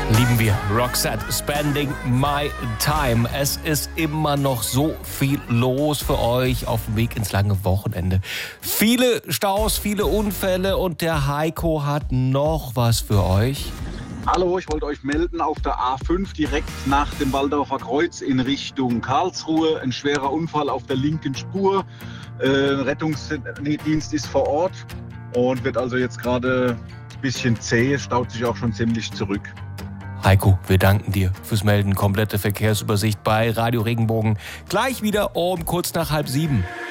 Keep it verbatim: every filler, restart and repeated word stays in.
Lieben wir Roxette, Spending My Time. Es ist immer noch so viel los für euch auf dem Weg ins lange Wochenende. Viele Staus, viele Unfälle und der Heiko hat noch was für euch. Hallo, ich wollte euch melden, auf der A fünf direkt nach dem Walldorfer Kreuz in Richtung Karlsruhe. Ein schwerer Unfall auf der linken Spur. Äh, Rettungsdienst ist vor Ort und wird also jetzt gerade ein bisschen zäh, staut sich auch schon ziemlich zurück. Heiko, wir danken dir fürs Melden. Komplette Verkehrsübersicht bei Radio Regenbogen. Gleich wieder um kurz nach halb sieben.